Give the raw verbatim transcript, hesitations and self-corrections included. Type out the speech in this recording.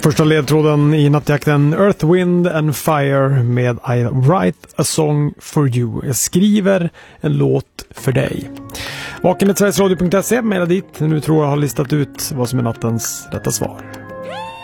Första ledtråden i nattjakten: Earth, Wind and Fire med I Write a Song for You. Jag skriver en låt för dig. Vaken ett sveriges radio punkt se, mejla dit. Nu tror jag har listat ut vad som är nattens rätta svar.